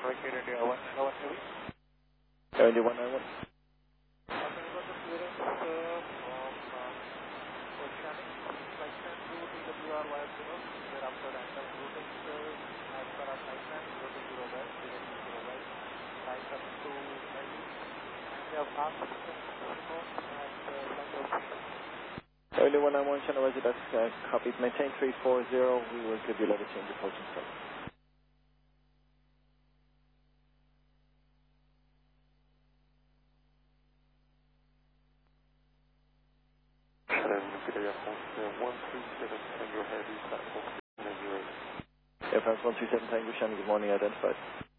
Rocket India 191 Heavy. India 191. We got the clearance from Oceanic, flight plan to TWR via 0, thereafter random routing as per our flight plan 0 to 0 west, 0 to 0 west, right up to Delhi, and we have asked Mexico and flight operation. India 191, Channel Roger, that's copied. Maintain 340, we will give you level change approaching start. Air France 137 Tango, Shannon, good morning, identified.